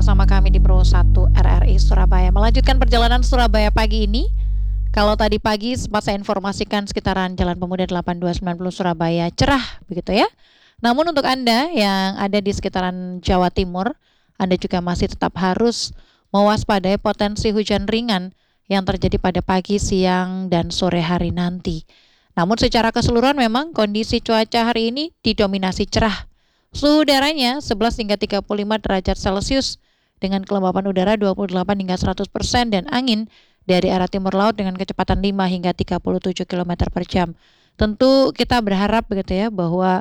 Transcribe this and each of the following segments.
bersama kami di Pro 1 RRI Surabaya. Melanjutkan perjalanan Surabaya pagi ini. Kalau tadi pagi sempat saya informasikan sekitaran Jalan Pemuda 8290 Surabaya cerah begitu ya. Namun untuk Anda yang ada di sekitaran Jawa Timur, Anda juga masih tetap harus mewaspadai potensi hujan ringan yang terjadi pada pagi, siang, dan sore hari nanti. Namun secara keseluruhan memang kondisi cuaca hari ini didominasi cerah. Suhu udaranya 11 hingga 35 derajat Celcius dengan kelembapan udara 28 hingga 100% dan angin dari arah timur laut dengan kecepatan 5 hingga 37 km per jam. Tentu kita berharap begitu ya bahwa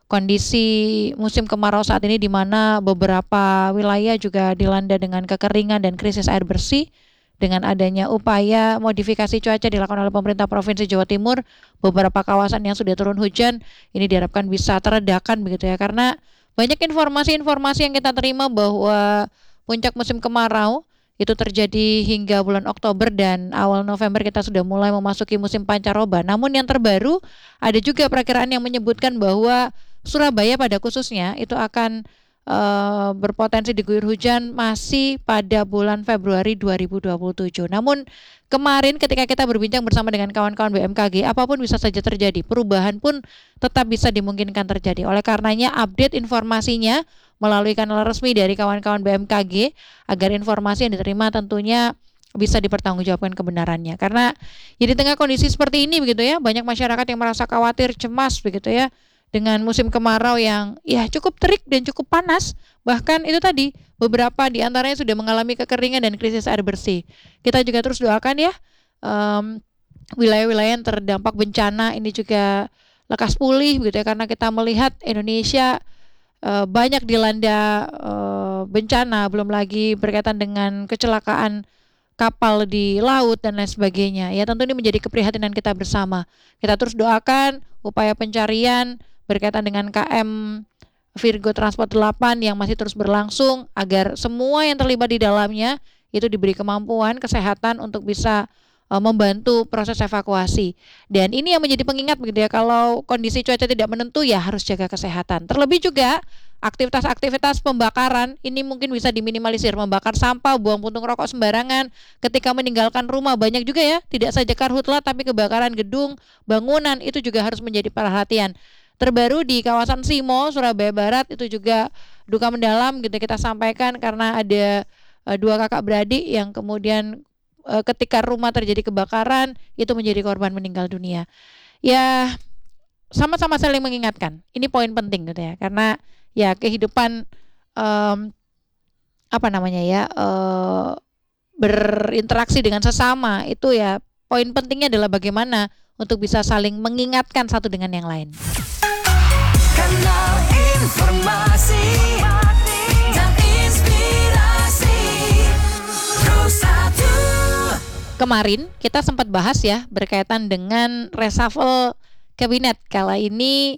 kondisi musim kemarau saat ini di mana beberapa wilayah juga dilanda dengan kekeringan dan krisis air bersih. Dengan adanya upaya modifikasi cuaca dilakukan oleh pemerintah Provinsi Jawa Timur, beberapa kawasan yang sudah turun hujan ini diharapkan bisa teredakan begitu ya, karena banyak informasi-informasi yang kita terima bahwa puncak musim kemarau itu terjadi hingga bulan Oktober dan awal November kita sudah mulai memasuki musim pancaroba. Namun yang terbaru ada juga perakiraan yang menyebutkan bahwa Surabaya pada khususnya itu akan berpotensi diguyur hujan masih pada bulan Februari 2027. Namun kemarin ketika kita berbincang bersama dengan kawan-kawan BMKG, apapun bisa saja terjadi. Perubahan pun tetap bisa dimungkinkan terjadi. Oleh karenanya update informasinya melalui kanal resmi dari kawan-kawan BMKG agar informasi yang diterima tentunya bisa dipertanggungjawabkan kebenarannya. Karena ya di tengah kondisi seperti ini begitu ya, banyak masyarakat yang merasa khawatir, cemas begitu ya, dengan musim kemarau yang ya cukup terik dan cukup panas. Bahkan itu tadi beberapa di antaranya sudah mengalami kekeringan dan krisis air bersih. Kita juga terus doakan ya wilayah-wilayah yang terdampak bencana ini juga lekas pulih begitu ya, karena kita melihat Indonesia banyak dilanda bencana, belum lagi berkaitan dengan kecelakaan kapal di laut dan lain sebagainya. Ya tentu ini menjadi keprihatinan kita bersama. Kita terus doakan upaya pencarian berkaitan dengan KM Virgo Transport 8 yang masih terus berlangsung agar semua yang terlibat di dalamnya itu diberi kemampuan kesehatan untuk bisa membantu proses evakuasi. Dan ini yang menjadi pengingat begitu ya, kalau kondisi cuaca tidak menentu ya harus jaga kesehatan. Terlebih juga aktivitas-aktivitas pembakaran ini mungkin bisa diminimalisir, membakar sampah, buang puntung rokok sembarangan ketika meninggalkan rumah. Banyak juga ya, tidak saja karhutla tapi kebakaran gedung, bangunan itu juga harus menjadi perhatian. Terbaru di kawasan Simo, Surabaya Barat itu juga duka mendalam gitu kita sampaikan karena ada dua kakak beradik yang kemudian ketika rumah terjadi kebakaran itu menjadi korban meninggal dunia. Ya sama-sama saling mengingatkan. Ini poin penting gitu ya, karena ya kehidupan berinteraksi dengan sesama itu ya poin pentingnya adalah bagaimana untuk bisa saling mengingatkan satu dengan yang lain. Kanal informasi dan inspirasi Pro 1. Kemarin kita sempat bahas ya berkaitan dengan reshuffle kabinet. Kala ini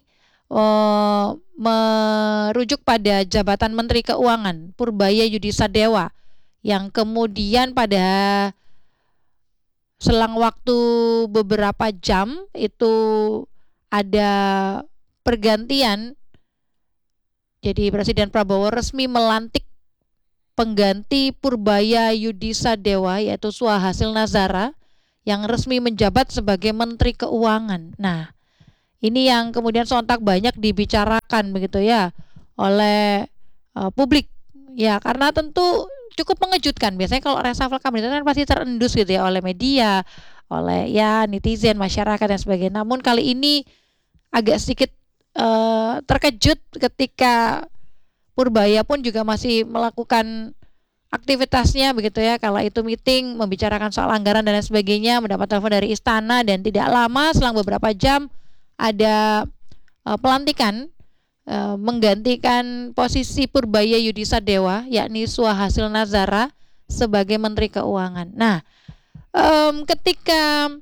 merujuk pada jabatan Menteri Keuangan Purbaya Yudisadewa yang kemudian pada selang waktu beberapa jam itu ada pergantian. Jadi Presiden Prabowo resmi melantik pengganti Purbaya Yudisadewa yaitu Suhasil Nazara yang resmi menjabat sebagai Menteri Keuangan. Nah, ini yang kemudian sontak banyak dibicarakan begitu ya oleh publik. Ya, karena tentu cukup mengejutkan. Biasanya kalau reshuffle kabinet kan pasti terendus gitu ya oleh media, oleh ya netizen, masyarakat dan sebagainya. Namun kali ini agak sedikit terkejut ketika Purbaya pun juga masih melakukan aktivitasnya begitu ya. Kala itu meeting, membicarakan soal anggaran dan lain sebagainya, mendapat telepon dari istana dan tidak lama selang beberapa jam ada pelantikan menggantikan posisi Purbaya Yudisadewa yakni Suhasil Nazara sebagai Menteri Keuangan. Nah, ketika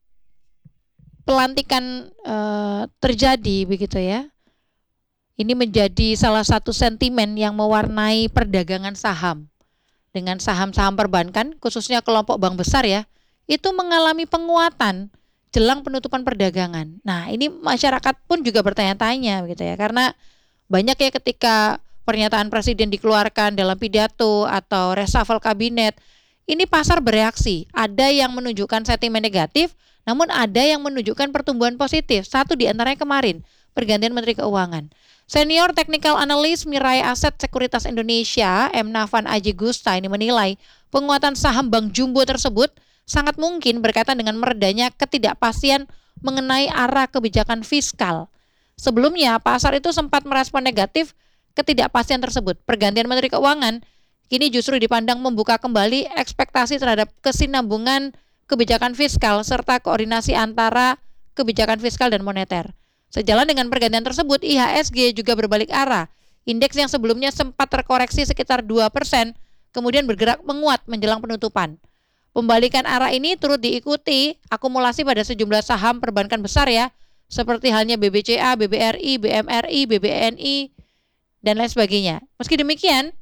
pelantikan terjadi begitu ya, ini menjadi salah satu sentimen yang mewarnai perdagangan saham. Dengan saham-saham perbankan khususnya kelompok bank besar ya, itu mengalami penguatan jelang penutupan perdagangan. Nah, ini masyarakat pun juga bertanya-tanya gitu ya, karena banyak ya ketika pernyataan presiden dikeluarkan dalam pidato atau reshuffle kabinet, ini pasar bereaksi. Ada yang menunjukkan sentimen negatif, namun ada yang menunjukkan pertumbuhan positif. Satu di antaranya kemarin, pergantian Menteri Keuangan. Senior Technical Analyst Mirai Aset Sekuritas Indonesia, M. Nafan Aji Gusta ini menilai penguatan saham Bank Jumbo tersebut sangat mungkin berkaitan dengan meredanya ketidakpastian mengenai arah kebijakan fiskal. Sebelumnya, pasar itu sempat merespon negatif ketidakpastian tersebut. Pergantian Menteri Keuangan kini justru dipandang membuka kembali ekspektasi terhadap kesinambungan kebijakan fiskal serta koordinasi antara kebijakan fiskal dan moneter. Sejalan dengan pergantian tersebut, IHSG juga berbalik arah. Indeks yang sebelumnya sempat terkoreksi sekitar 2%, kemudian bergerak menguat menjelang penutupan. Pembalikan arah ini turut diikuti akumulasi pada sejumlah saham perbankan besar ya, seperti halnya BBCA, BBRI, BMRI, BBNI, dan lain sebagainya. Meski demikian,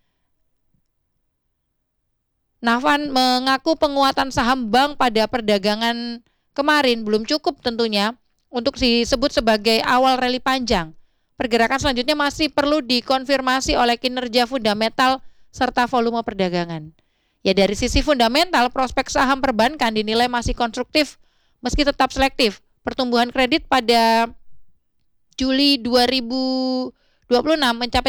Nafan mengaku penguatan saham bank pada perdagangan kemarin belum cukup tentunya untuk disebut sebagai awal rally panjang. Pergerakan selanjutnya masih perlu dikonfirmasi oleh kinerja fundamental serta volume perdagangan. Ya, dari sisi fundamental, prospek saham perbankan dinilai masih konstruktif meski tetap selektif. Pertumbuhan kredit pada Juli 2026 mencapai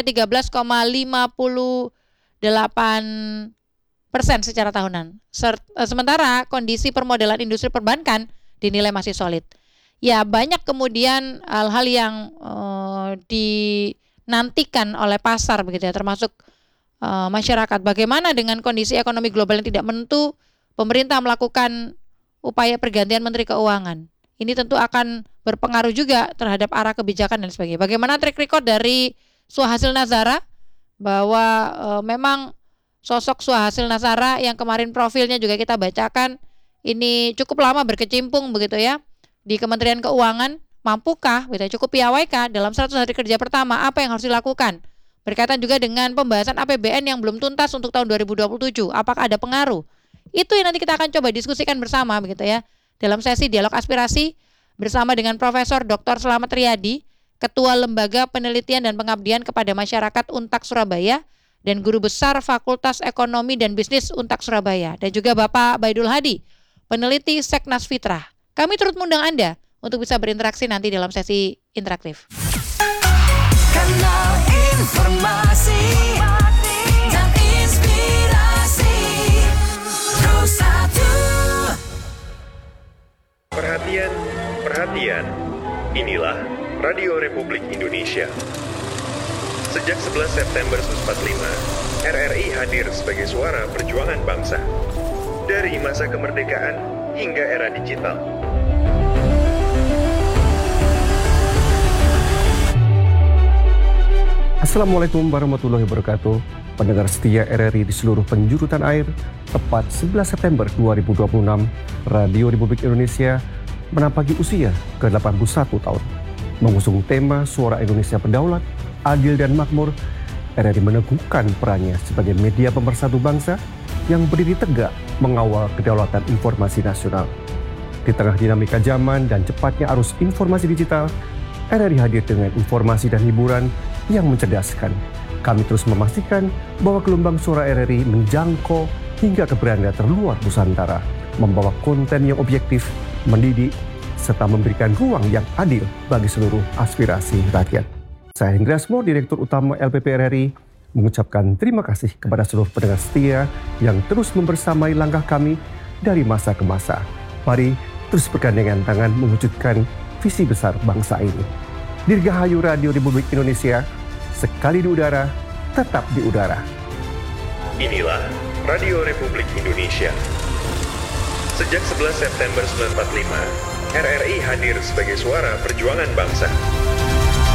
13,58% secara tahunan. Sementara kondisi permodalan industri perbankan dinilai masih solid. Ya, banyak kemudian hal-hal yang dinantikan oleh pasar begitu ya, termasuk masyarakat. Bagaimana dengan kondisi ekonomi global yang tidak menentu? Pemerintah melakukan upaya pergantian Menteri Keuangan. Ini tentu akan berpengaruh juga terhadap arah kebijakan dan sebagainya. Bagaimana track record dari Suhasil Nazara? Bahwa memang sosok Suhasil Nazara yang kemarin profilnya juga kita bacakan, ini cukup lama berkecimpung begitu ya di Kementerian Keuangan. Mampukah, cukup piawaikah dalam 100 hari kerja pertama, apa yang harus dilakukan? Berkaitan juga dengan pembahasan APBN yang belum tuntas untuk tahun 2027, apakah ada pengaruh? Itu yang nanti kita akan coba diskusikan bersama begitu ya, dalam sesi dialog aspirasi bersama dengan Profesor Dr. Slamet Riyadi, Ketua Lembaga Penelitian dan Pengabdian kepada Masyarakat Untak Surabaya, dan Guru Besar Fakultas Ekonomi dan Bisnis Untak Surabaya, dan juga Bapak Baidul Hadi, peneliti Seknas Fitrah. Kami turut mengundang Anda untuk bisa berinteraksi nanti dalam sesi interaktif. Kanal informasi dan inspirasi Terus Satu. Perhatian, perhatian. Inilah Radio Republik Indonesia. Sejak 11 September 1945, RRI hadir sebagai suara perjuangan bangsa. Dari masa kemerdekaan hingga era digital. Assalamualaikum warahmatullahi wabarakatuh. Pendengar setia RRI di seluruh penjuru tanah air, tepat 11 September 2026, Radio Republik Indonesia menampaki usia ke-81 tahun. Mengusung tema Suara Indonesia Berdaulat, Adil dan Makmur, RRI meneguhkan perannya sebagai media pemersatu bangsa yang berdiri tegak mengawal kedaulatan informasi nasional. Di tengah dinamika zaman dan cepatnya arus informasi digital, RRI hadir dengan informasi dan hiburan yang mencerdaskan. Kami terus memastikan bahwa gelombang suara RRI menjangkau hingga ke beranda terluar Nusantara, membawa konten yang objektif, mendidik, serta memberikan ruang yang adil bagi seluruh aspirasi rakyat. Saya Hendra Asmo, Direktur Utama LPP RRI, mengucapkan terima kasih kepada seluruh pendengar setia yang terus membersamai langkah kami dari masa ke masa. Mari terus bergandengan tangan mewujudkan visi besar bangsa ini. Dirgahayu Radio Republik Indonesia, sekali di udara, tetap di udara. Inilah Radio Republik Indonesia. Sejak 11 September 1945, RRI hadir sebagai suara perjuangan bangsa.